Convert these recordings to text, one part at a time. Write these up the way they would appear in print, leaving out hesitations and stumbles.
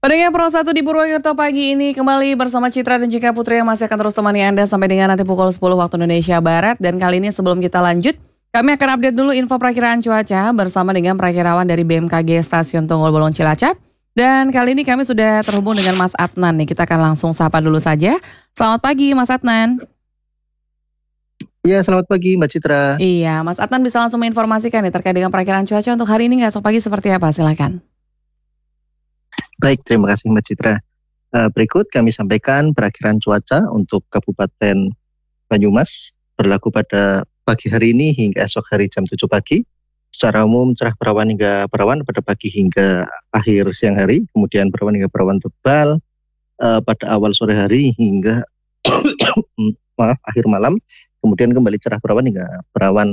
Pendengar Pro 1 di Purwokerto pagi ini kembali bersama Citra dan juga Putri yang masih akan terus temani Anda sampai dengan nanti pukul 10 waktu Indonesia Barat. Dan kali ini sebelum kita lanjut, kami akan update dulu info perakiraan cuaca bersama dengan perakirawan dari BMKG Stasiun Tunggul Bolong Cilacap. Dan kali ini kami sudah terhubung dengan Mas Adnan nih, kita akan langsung sapa dulu saja. Selamat pagi Mas Adnan. Iya, selamat pagi Mbak Citra. Iya, Mas Adnan bisa langsung menginformasikan nih terkait dengan perakiraan cuaca untuk hari ini esok pagi seperti apa? Silakan. Baik, terima kasih Mbak Citra. Berikut kami sampaikan perakiraan cuaca untuk Kabupaten Banyumas berlaku pada pagi hari ini hingga esok hari jam 7 pagi. Secara umum cerah berawan hingga berawan pada pagi hingga akhir siang hari, kemudian berawan hingga berawan tebal pada awal sore hari hingga akhir malam, kemudian kembali cerah berawan hingga berawan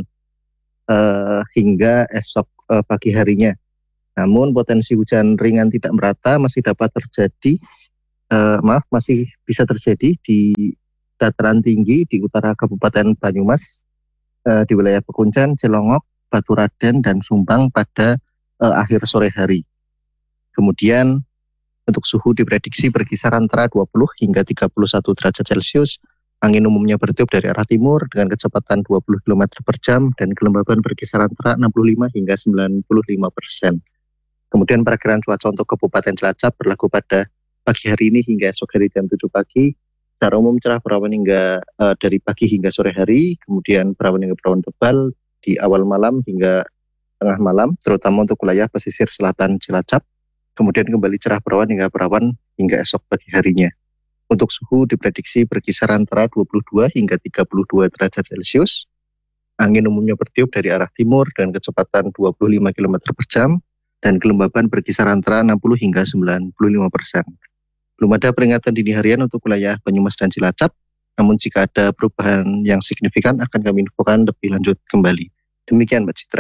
hingga esok pagi harinya. Namun potensi hujan ringan tidak merata masih dapat terjadi, masih bisa terjadi di dataran tinggi di utara Kabupaten Banyumas, di wilayah Pekuncan, Celongok, Baturaden, dan Sumbang pada akhir sore hari. Kemudian untuk suhu diprediksi berkisar antara 20 hingga 31 derajat Celcius. Angin umumnya bertiup dari arah timur dengan kecepatan 20 km per jam dan kelembaban berkisar antara 65 hingga 95%. Kemudian perakiraan cuaca untuk Kabupaten Cilacap berlaku pada pagi hari ini hingga esok hari jam 7 pagi. Secara umum cerah berawan hingga dari pagi hingga sore hari, kemudian berawan hingga berawan tebal di awal malam hingga tengah malam, terutama untuk wilayah pesisir selatan Cilacap. Kemudian kembali cerah berawan hingga esok pagi harinya. Untuk suhu diprediksi berkisar antara 22 hingga 32 derajat Celcius. Angin umumnya bertiup dari arah timur dengan kecepatan 25 km per jam. Dan kelembaban berkisar antara 60 hingga 95%. Belum ada peringatan dini harian untuk wilayah Banyumas dan Cilacap, namun jika ada perubahan yang signifikan akan kami infokan lebih lanjut kembali. Demikian Mbak Citra.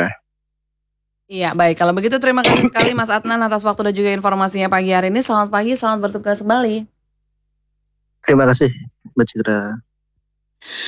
Iya baik, kalau begitu terima kasih sekali Mas Adnan atas waktu dan juga informasinya pagi hari ini. Selamat pagi, selamat bertugas kembali. Terima kasih Mbak Citra.